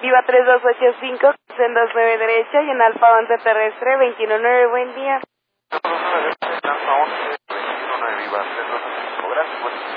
Viva 3285, sendas 9 derecha y en Alfa 11 terrestre 219, buen día. Alfa 11, 219, Viva 3285, gracias, buen día.